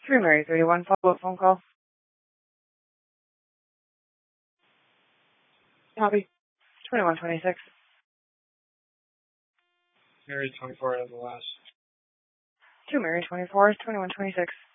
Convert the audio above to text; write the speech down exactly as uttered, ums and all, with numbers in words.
Three Mary thirty-one, follow-up phone call. Copy. twenty-one twenty-six. Mary twenty-four as the last. Two Mary twenty-four, twenty-one twenty-six.